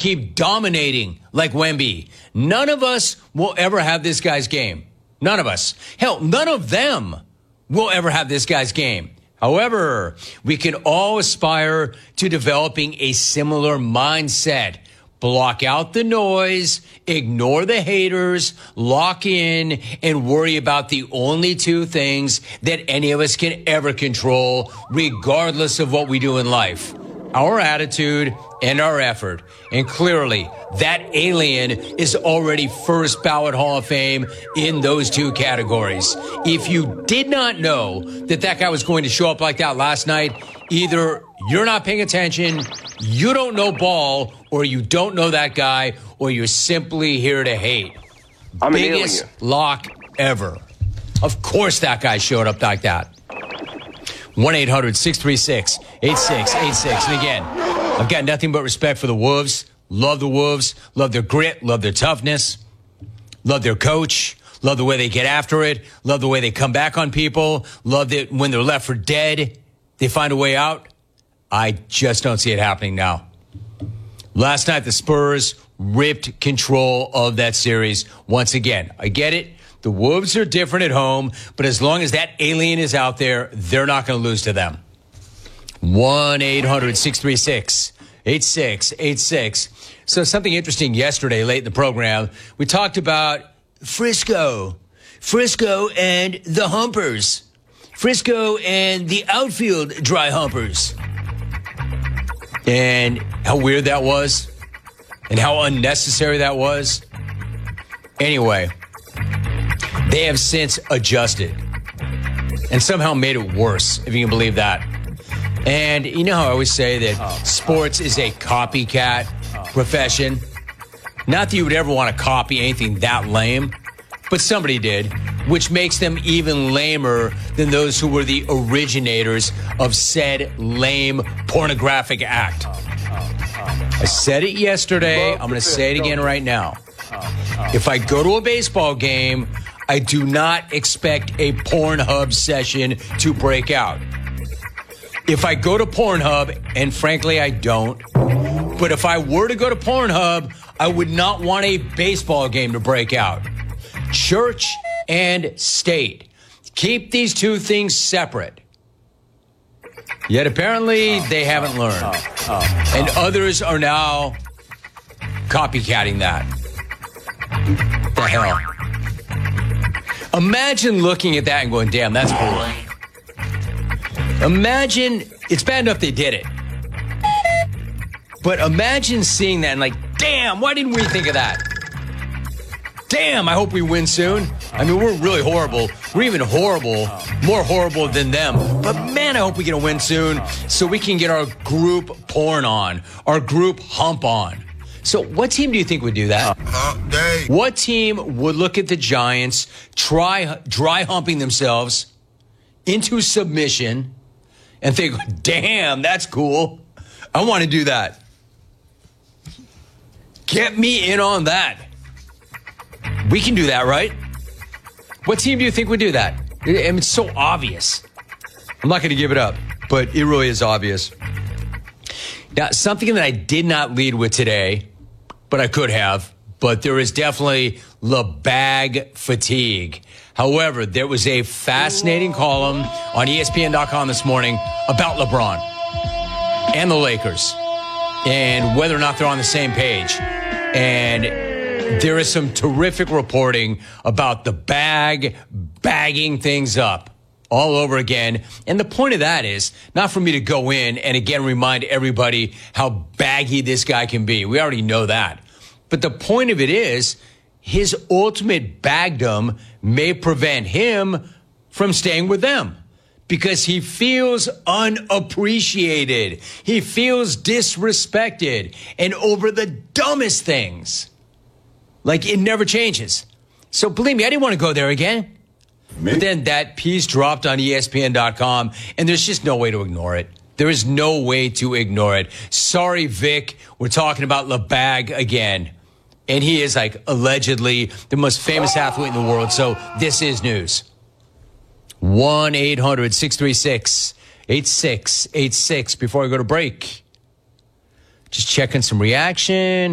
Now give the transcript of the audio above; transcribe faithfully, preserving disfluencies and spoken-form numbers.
keep dominating like Wemby. None of us will ever have this guy's game. None of us. Hell, none of them will ever have this guy's game. However, we can all aspire to developing a similar mindset. Block out the noise, ignore the haters, lock in, and worry about the only two things that any of us can ever control, regardless of what we do in life. Our attitude and our effort. And clearly, that alien is already first ballot Hall of Fame in those two categories. If you did not know that that guy was going to show up like that last night, either you're not paying attention, you don't know ball, or you don't know that guy, or you're simply here to hate. I'm Biggest lock ever. Of course that guy showed up like that. one eight hundred six three six eight six eight six. And again, I've got nothing but respect for the Wolves. Love the Wolves. Love their grit. Love their toughness. Love their coach. Love the way they get after it. Love the way they come back on people. Love that when they're left for dead, they find a way out. I just don't see it happening now. Last night, the Spurs ripped control of that series once again. I get it. The Wolves are different at home, but as long as that alien is out there, they're not going to lose to them. one eight hundred six three six eight six eight six. So something interesting yesterday, late in the program, we talked about Frisco. Frisco and the Humpers. Frisco and the outfield dry humpers. And how weird that was. And how unnecessary that was. Anyway, they have since adjusted. And somehow made it worse, if you can believe that. And you know how I always say that oh, sports oh, is a copycat oh, profession? Not that you would ever want to copy anything that lame, but somebody did, which makes them even lamer than those who were the originators of said lame pornographic act. I said it yesterday. I'm going to say it again right now. If I go to a baseball game, I do not expect a Pornhub session to break out. If I go to Pornhub, and frankly I don't, but if I were to go to Pornhub, I would not want a baseball game to break out. Church and state. Keep these two things separate. Yet apparently they haven't learned. And others are now copycatting that. The hell? Imagine looking at that and going, damn, that's cool. Imagine, it's bad enough they did it. But imagine seeing that and like, damn, why didn't we think of that? Damn, I hope we win soon. I mean, we're really horrible. We're even horrible, more horrible than them. But man, I hope we get a win soon so we can get our group porn on, our group hump on. So what team do you think would do that? What team would look at the Giants, try dry humping themselves into submission and think, damn, that's cool. I want to do that. Get me in on that. We can do that, right? What team do you think would do that? I mean, it's so obvious. I'm not going to give it up, but it really is obvious. Now, something that I did not lead with today, but I could have, but there is definitely LeBag fatigue. However, there was a fascinating column on E S P N dot com this morning about LeBron and the Lakers and whether or not they're on the same page. And there is some terrific reporting about the bag bagging things up all over again. And the point of that is not for me to go in and again remind everybody how baggy this guy can be. We already know that. But the point of it is his ultimate bagdom may prevent him from staying with them because he feels unappreciated. He feels disrespected and over the dumbest things. Like, it never changes. So, believe me, I didn't want to go there again. Me? But then that piece dropped on E S P N dot com, and there's just no way to ignore it. There is no way to ignore it. Sorry, Vic, we're talking about LeBag again. And he is, like, allegedly the most famous athlete in the world, so this is news. one eight hundred six three six eight six eight six. Before I go to break, just checking some reaction.